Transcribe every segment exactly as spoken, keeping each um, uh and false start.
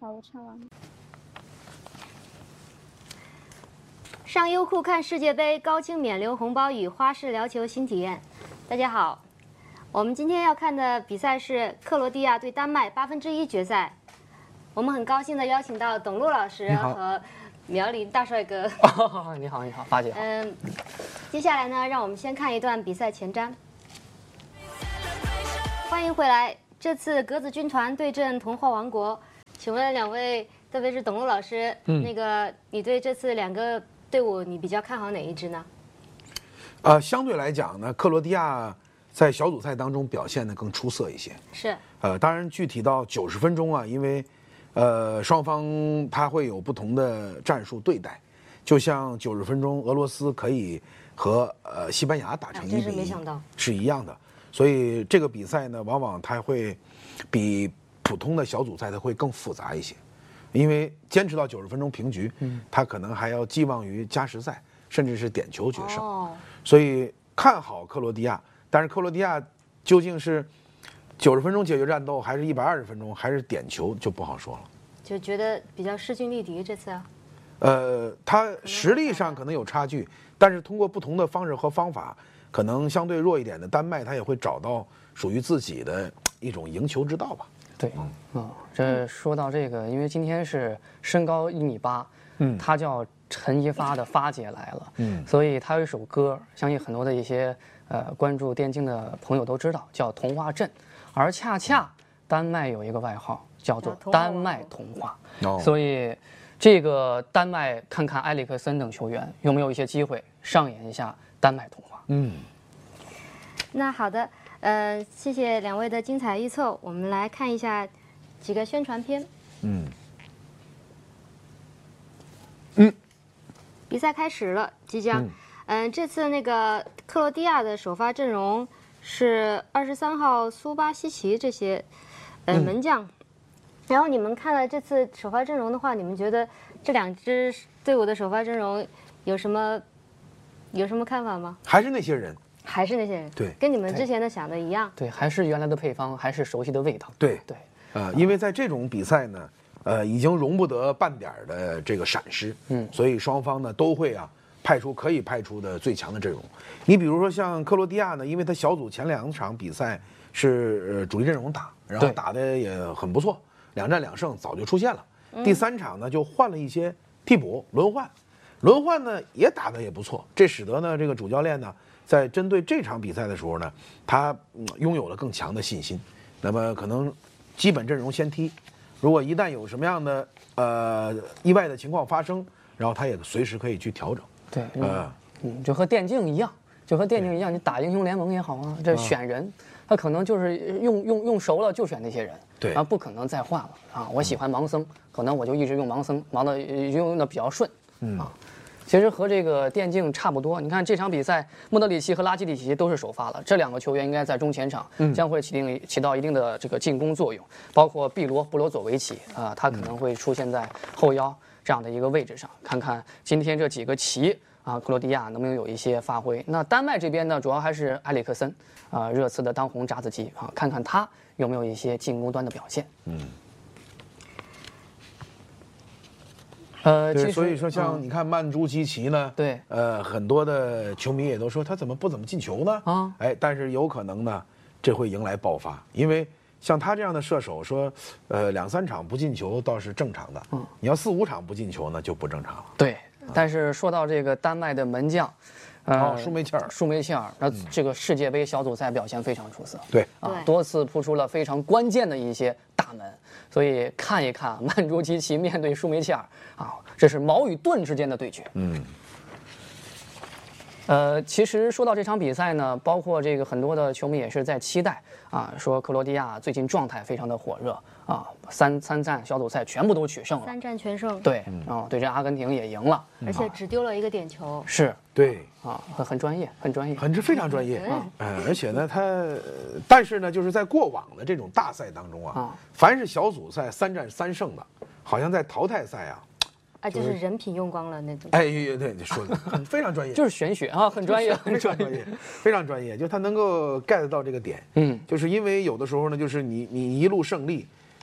好，我唱完了。 上优酷看世界杯，高清免流红包与花式聊球新体验。大家好，我们今天要看的比赛是克罗地亚对丹麦八分之一决赛。我们很高兴的邀请到董路老师和苗林大帅哥。 哦，你好，你好，发姐好。 嗯，接下来呢，让我们先看一段比赛前瞻。欢迎回来，这次格子军团对阵童话王国，请问两位，特别是董路老师，嗯、那个你对这次两个队伍，你比较看好哪一支呢？ 呃，相对来讲呢，克罗地亚在小组赛当中表现得更出色一些。 是。 呃，当然具体到九十分钟啊，因为，呃，双方他会有不同的战术对待，就像九十分钟俄罗斯可以和呃西班牙打成一比一， 真是没想到是一样的。所以这个比赛呢，往往它会比普通的小组赛它会更复杂一些，因为坚持到九十分钟平局，嗯，他可能还要寄望于加时赛，甚至是点球决胜。 哦， 所以看好克罗地亚，但是克罗地亚究竟是九十分钟解决战斗，还是一百二十分钟，还是点球，就不好说了。 就觉得比较势均力敌这次啊。 呃，他实力上可能有差距，但是通过不同的方式和方法，可能相对弱一点的丹麦，他也会找到属于自己的一种赢球之道吧。 对，嗯，哦、这说到这个，因为今天是身高一米八，嗯，他叫陈一发的发姐来了，嗯，所以他有一首歌，相信很多的一些呃关注电竞的朋友都知道，叫《童话镇》，而恰恰丹麦有一个外号叫做丹麦童话， 哦、 所以这个丹麦看看埃里克森等球员有没有一些机会上演一下丹麦童话。 嗯， 那好的。呃，谢谢两位的精彩预测。我们来看一下几个宣传片。 嗯， 嗯，比赛开始了，即将。嗯、呃，这次那个克罗地亚的首发阵容是二十三号苏巴西奇这些呃门将。嗯、然后你们看了这次首发阵容的话，你们觉得这两支队伍的首发阵容有什么有什么看法吗？ 还是那些人。 还是那些人， 对， 跟你们之前的想的一样， 对，还是原来的配方，还是熟悉的味道， 对对， 呃，因为在这种比赛呢，呃，已经容不得半点的这个闪失，嗯，所以双方呢都会啊派出可以派出的最强的阵容。你比如说像克罗地亚呢，因为他小组前两场比赛是呃主力阵容打，然后打的也很不错，两战两胜早就出现了。嗯、第三场呢就换了一些替补轮换，轮换呢也打得也不错，这使得呢这个主教练呢。在针对这场比赛的时候呢，他拥有了更强的信心。那么可能基本阵容先踢，如果一旦有什么样的呃意外的情况发生，然后他也随时可以去调整。 对，呃，嗯，就和电竞一样，就和电竞一样，你打英雄联盟也好啊，这选人，他可能就是用用用熟了就选那些人， 对， 啊，不可能再换了啊。我喜欢盲僧，可能我就一直用盲僧，盲的用的比较顺，嗯啊。其实和这个电竞差不多，你看这场比赛，莫德里奇和拉基蒂奇都是首发了，这两个球员应该在中前场将会起定起到一定的这个进攻作用，包括毕罗布罗佐维奇啊、呃，他可能会出现在后腰这样的一个位置上，看看今天这几个旗啊，克罗地亚能不能有一些发挥。那丹麦这边呢，主要还是埃里克森啊、呃，热刺的当红炸子鸡啊，看看他有没有一些进攻端的表现。嗯。 呃，对，所以说像你看曼朱基奇呢， 对， 呃，很多的球迷也都说他怎么不怎么进球呢？啊，哎，但是有可能呢，这会迎来爆发，因为像他这样的射手，说，呃，两三场不进球倒是正常的，嗯，你要四五场不进球呢就不正常了。 对，但是说到这个丹麦的门将， 呃，舒梅切尔， 舒梅切尔，那这个世界杯小组赛表现非常出色， 对， 啊，多次扑出了非常关键的一些大门。所以看一看曼朱基奇面对舒梅切尔啊，这是矛与盾之间的对决。嗯。呃，其实说到这场比赛呢，包括这个很多的球迷也是在期待啊，说克罗地亚最近状态非常的火热啊，三三战小组赛全部都取胜了， 三战全胜。 对，啊，对阵阿根廷也赢了， 而且只丢了一个点球。 是， 对， 啊，很很专业，很专业， 很非常专业啊。嗯，而且呢，他，但是呢，就是在过往的这种大赛当中啊，凡是小组赛三战三胜的，好像在淘汰赛啊。 啊，就是人品用光了那种。 哎，对对，你说的非常专业， 就是玄学啊，很专业， 非常专业，非常专业，就他能够 get 到这个点。嗯，就是因为有的时候呢，就是你你一路胜利，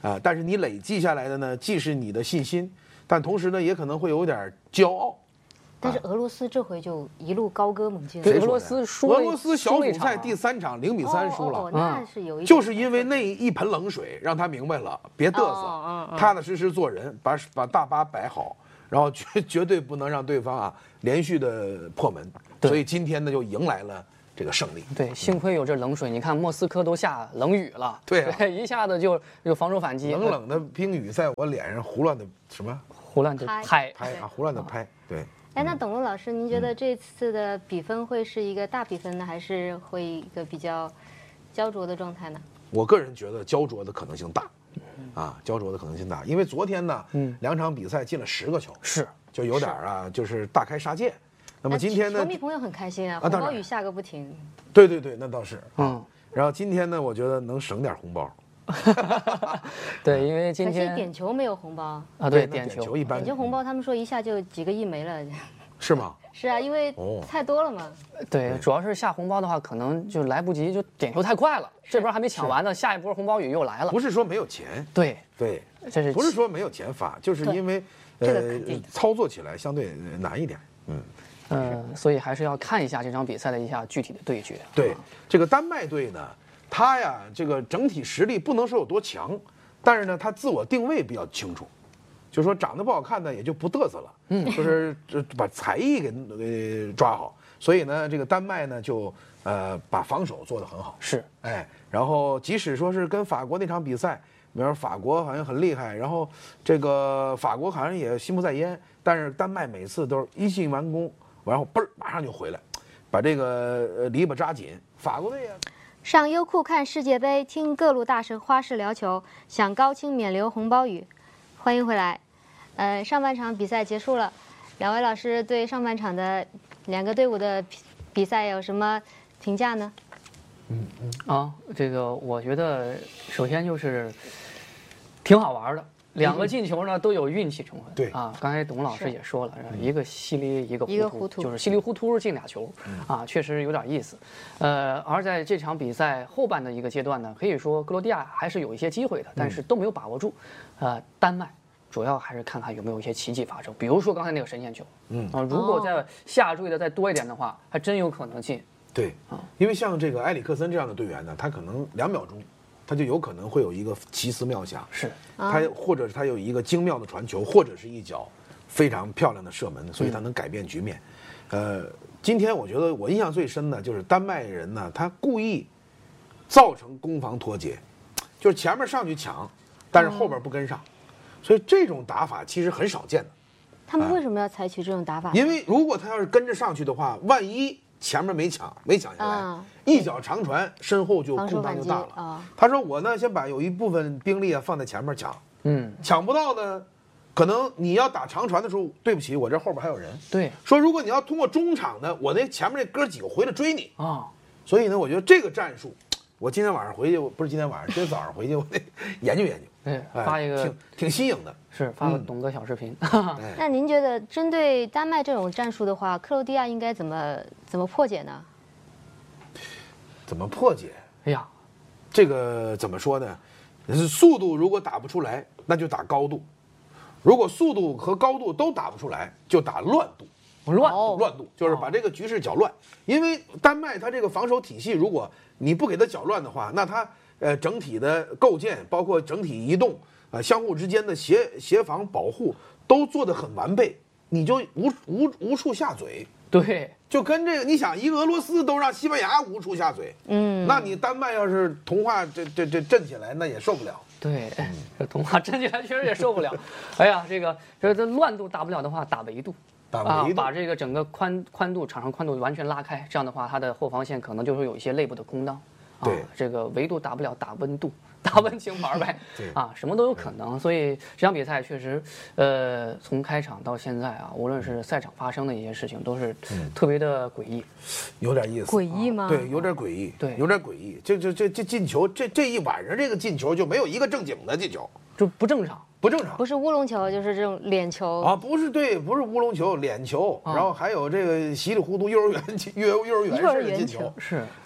啊，但是你累计下来的呢，既是你的信心，但同时呢，也可能会有点骄傲。 但是俄罗斯这回就一路高歌猛进。 对，俄罗斯输了， 俄罗斯小组赛第三场零比三输了， 哦哦哦那是有一点就是因为那一盆冷水，让他明白了，别嘚瑟， 哦哦哦踏踏实实做人，把把大巴摆好，然后绝绝对不能让对方啊连续的破门。所以今天呢，就迎来了这个胜利。 对，幸亏有这冷水，你看莫斯科都下冷雨了， 对啊对，一下子就就防守反击， 冷冷的冰雨在我脸上胡乱的什么胡乱的拍拍， 拍啊，胡乱的拍，对。 哎，那董路老师，您觉得这次的比分会是一个大比分呢，还是会一个比较焦灼的状态呢？ 我个人觉得焦灼的可能性大，啊，焦灼的可能性大，因为昨天呢， 嗯两场比赛进了十个球， 是就有点啊，就是大开杀戒。那么今天呢球，迷朋友很开心啊，红啊当然包雨下个不停。 对对对，那倒是， 嗯， 然后今天呢，我觉得能省点红包， 对，因为今可惜天点球没有红包， 啊，对， 那点球球一般点球红包他们说一下就几个亿没了。 是吗？ 是啊，因为哦太多了嘛。 对，主要是下红包的话，可能就来不及，就点球太快了，这边还没抢完呢，下一波红包雨又来了。 不是说没有钱， 对， 对， 这是不是说没有钱发，就是因为这个呃肯定操作起来相对难一点，嗯。 呃，所以还是要看一下这场比赛的一下具体的对决。 对，这个丹麦队呢，他呀，这个整体实力不能说有多强，但是呢，他自我定位比较清楚，就是说长得不好看呢，也就不嘚瑟了，嗯，就是这把才艺给给抓好，所以呢，这个丹麦呢就呃把防守做得很好， 是， 哎，然后即使说是跟法国那场比赛，比如法国好像很厉害，然后这个法国好像也心不在焉，但是丹麦每次都是一进完攻。然后嘣儿马上就回来，把这个呃篱笆扎紧。法国队呀， 上优酷看世界杯，听各路大神花式聊球，享高清免流红包雨。欢迎回来。呃，上半场比赛结束了，两位老师对上半场的两个队伍的比比赛有什么评价呢？ 嗯嗯啊，这个我觉得首先就是挺好玩的。两个进球呢都有运气成分， 对啊，刚才董老师也说了，一个稀里一个一个糊涂， 糊涂就是稀里糊涂进俩球，啊，确实有点意思。呃，而在这场比赛后半的一个阶段呢，可以说克罗地亚还是有一些机会的，但是都没有把握住。呃，丹麦主要还是看看有没有一些奇迹发生，比如说刚才那个神仙球，嗯啊，如果在下坠的再多一点的话，还真有可能进。 对，因为像这个埃里克森这样的队员呢，他可能两秒钟。他就有可能会有一个奇思妙想， 是， 他或者是他有一个精妙的传球，或者是一脚非常漂亮的射门，所以他能改变局面。呃，今天我觉得我印象最深的就是丹麦人呢，他故意造成攻防脱节，就是前面上去抢，但是后边不跟上，所以这种打法其实很少见的。 他们为什么要采取这种打法？ 因为如果他要是跟着上去的话，万一前面没抢，没抢下来， 啊一脚长传，身后就防守反击空当就大了。 啊他说我呢，先把有一部分兵力啊放在前面抢， 嗯， 抢不到呢，可能你要打长传的时候，对不起，我这后边还有人。 对， 说如果你要通过中场呢，我那前面那哥几个回来追你。 啊， 所以呢，我觉得这个战术，我今天晚上回去，不是今天晚上，今天早上回去，我得研究研究。 对， 哎发一个挺挺新颖的。 是发个董哥小视频。 哎那您觉得针对丹麦这种战术的话，克罗地亚应该怎么怎么破解呢？ 怎么破解？ 哎呀， 这个怎么说呢？是速度如果打不出来，那就打高度；如果速度和高度都打不出来，就打乱度。 乱哦乱度就是把这个局势搅乱。因为丹麦它这个防守体系，如果你不给它搅乱的话，那它呃整体的构建，包括整体移动，呃相互之间的协协防保护都做得很完备，你就无无无处下嘴。 对， 就跟这个，你想，一个俄罗斯都让西班牙无处下嘴， 嗯， 那你丹麦要是童话这这这震起来，那也受不了。 对，这动画真起来确实也受不了。哎呀，这个这这乱度打不了的话，打维度。 打维度啊，把这个整个宽宽度、场上宽度完全拉开，这样的话，它的后防线可能就会有一些内部的空当。啊、 对， 这个维度打不了，打温度，打温情牌呗。 对啊，什么都有可能。所以这场比赛确实，呃，从开场到现在啊，无论是赛场发生的一些事情，都是特别的诡异， 有点意思。 诡异吗？ 对，有点诡异。 对有点诡异。这这这这进球，这这一晚上这个进球就没有一个正经的进球， 就不正常。 不正常。 不是乌龙球，就是这种脸球啊，不是对，不是乌龙球、脸球， 啊然后还有这个稀里糊涂幼儿园进幼幼儿园式的进球， 是，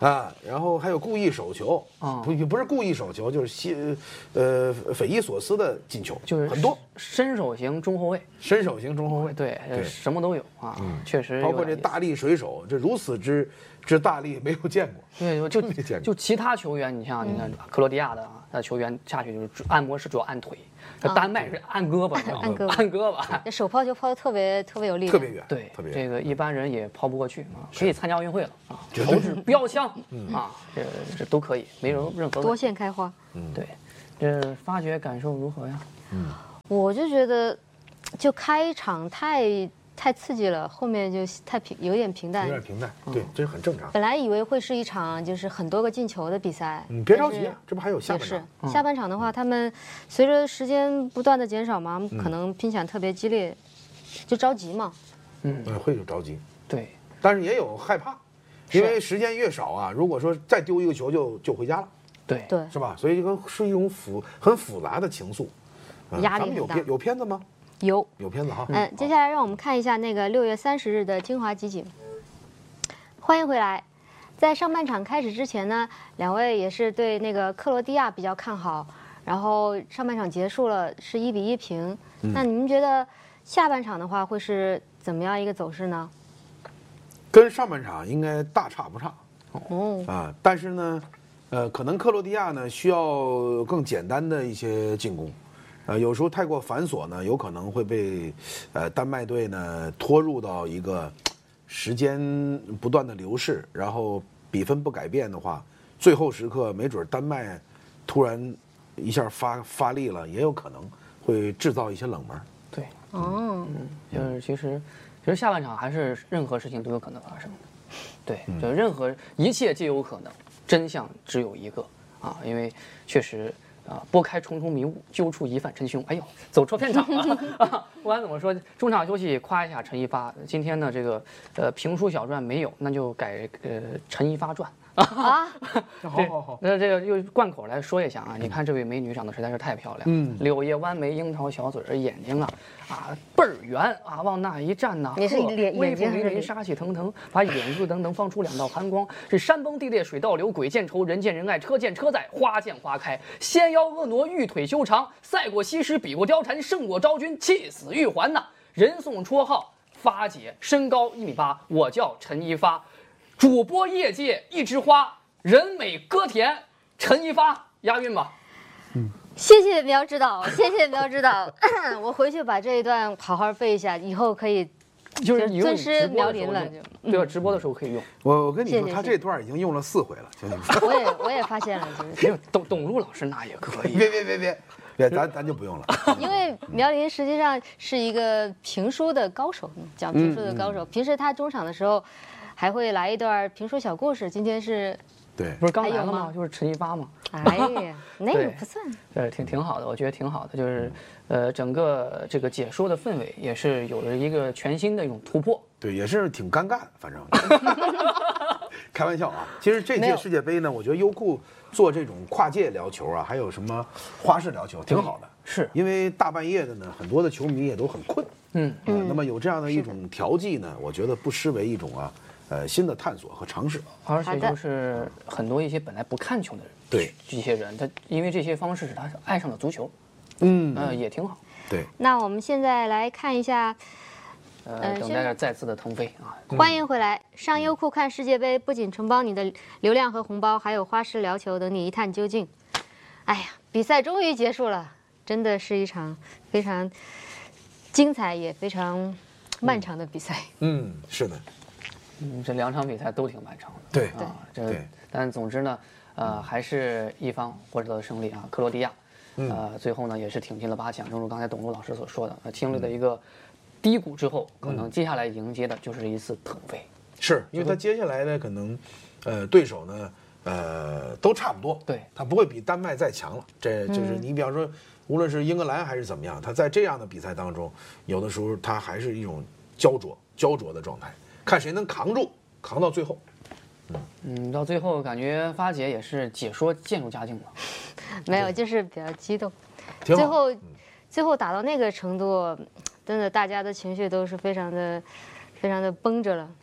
啊，然后还有故意手球啊不不是故意手球，就是西呃匪夷所思的进球， 就是很多伸手型中后卫， 伸手型中后卫， 对， 对什么都有啊，确实有包括点意思这大力水手，这如此之之大力没有见过。 对，就没见过就其他球员，你像你看克罗地亚的啊，那球员下去就是按摩是主要按腿，那丹麦是按胳膊， 按胳膊按胳膊， 这手抛球抛的特别特别有力量， 特别远， 对特别，远。 这个一般人也抛不过去啊，可以参加奥运会了啊，投掷标枪啊，这这都可以，没有任何多问题。 线开花。 对，这发掘感受如何呀？ 我就觉得，就开场太太刺激了，后面就太平，有点平淡有。点平淡，对，这是很正常。 本来以为会是一场就是很多个进球的比赛， 你别着但是急啊，这不还有下也是半场？ 下半场的话，他们随着时间不断的减少嘛，可能拼抢特别激烈，就着急嘛。 嗯，会有着急， 对， 但是也有害怕，因为时间越少啊，如果说再丢一个球就就回家了， 对， 对， 是吧？所以这个是一种复很复杂的情绪。嗯压力很大咱们有片有片子吗？ 有。 有片子哈。 嗯，接下来让我们看一下那个六月三十日的精华集锦。欢迎回来。在上半场开始之前呢，两位也是对那个克罗地亚比较看好，然后上半场结束了是一比一平。那你们觉得下半场的话会是怎么样一个走势呢？ 跟上半场应该大差不差哦， 啊，但是呢，呃，可能克罗地亚呢需要更简单的一些进攻，呃，有时候太过繁琐呢，有可能会被呃丹麦队呢拖入到一个时间不断的流逝，然后比分不改变的话，最后时刻没准丹麦突然一下发发力了，也有可能会制造一些冷门。 对， 哦， 就是其实其实下半场还是任何事情都有可能发生的。对，就任何一切皆有可能，真相只有一个啊！因为确实啊，拨开重重迷雾，揪出疑犯真凶。哎呦，走错片场了啊！不管怎么说，中场休息夸一下陈一发。今天呢，这个呃评书小传没有，那就改呃陈一发传。 啊， 好好好， 那这个又贯口来说一下啊，你看这位美女长得实在是太漂亮， 嗯柳叶弯眉，樱桃小嘴儿，眼睛啊啊倍儿圆啊，往那一站呐， 你是呵脸威风凛凛， 眼睛还是脸杀气腾腾，把眼珠等等放出两道寒光，是山崩地裂，水倒流，鬼见愁，人见人爱，车见车载，花见花开，纤腰婀娜，玉腿修长，赛过西施，比过貂蝉，胜过昭君，气死玉环呐，人送绰号发姐，身高一米八，我叫陈一发，主播业界一枝花。人美歌甜，陈一发押韵吧。 谢谢苗指导，谢谢苗指导，我回去把这一段好好背一下，以后可以就是以后尊师你直播苗林了的时候用。对吧？直播的时候可以用。 我我跟你说， 谢谢谢谢他这段已经用了四回了，行行行。 我也我也发现了，就是没有董董路老师那也可以。 别别别别别，咱咱就不用了。 因为苗林实际上是一个评书的高手，讲评书的高手。平时他中场的时候还会来一段评书小故事。今天是， 对， 不是刚来了还有吗吗？就是陈一发嘛。 哎呀，那个不算。 对，挺挺好的，我觉得挺好的，就是，呃，整个这个解说的氛围也是有了一个全新的一种突破。 对，也是挺尴尬的，反正。开玩笑啊，其实这届没有世界杯呢，我觉得优酷做这种跨界聊球啊，还有什么花式聊球，挺好的。 是因为大半夜的呢，很多的球迷也都很困。 嗯啊那么有这样的一种调剂呢，我觉得不失为一种啊，呃，新的探索和尝试。 而且好的就是很多一些本来不看球的人， 对这些人，他因为这些方式使他爱上了足球， 嗯呃，也挺好。 对， 那我们现在来看一下， 呃， 呃等待着再次的腾飞啊。 欢迎回来。上优酷看世界杯不仅承包你的流量和红包，还有花式聊球等你一探究竟。哎呀，比赛终于结束了，真的是一场非常精彩也非常漫长的比赛。 嗯，是的， 嗯，这两场比赛都挺漫长的。 对啊，这对但总之呢，呃，还是一方获得了胜利啊，克罗地亚，呃，最后呢也是挺进了八强。正如刚才董路老师所说的，呃，经历了一个低谷之后，可能接下来迎接的就是一次腾飞。 是因为他接下来呢，可能，呃，对手呢，呃，都差不多。 对， 他不会比丹麦再强了。这就是你比方说，无论是英格兰还是怎么样，他在这样的比赛当中，有的时候他还是一种焦灼、焦灼的状态，看谁能扛住，扛到最后。 嗯，到最后感觉发姐也是解说渐入佳境了。 没有，就是比较激动。 挺好最后，最后打到那个程度，真的大家的情绪都是非常的、非常的绷着了。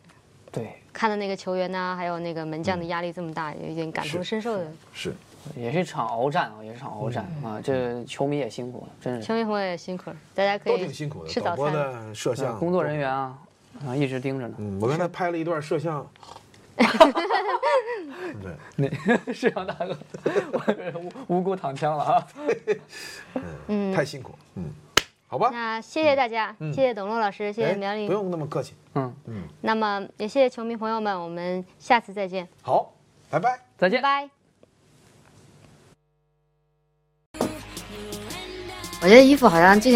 对， 看到那个球员呐、还有那个门将的压力这么大，有一点感同身受的。 是， 也是一场鏖战啊，也是一场鏖战、 嗯、 啊！这球迷也辛苦了，真是。 球迷朋友也辛苦了，大家可以都挺辛苦的。 吃早餐。 的摄像、 工作人员啊，啊，一直盯着呢。 嗯，我刚才拍了一段摄像。 对，那摄像大哥，无无辜躺枪了啊！ 嗯，太辛苦。嗯，好吧。 那谢谢大家， 嗯、 谢谢董路老师，谢谢苗玲。 不用那么客气。 嗯嗯。 那么也谢谢球迷朋友们，我们下次再见。 好，拜拜， 再见， 拜拜。我这衣服好像今年。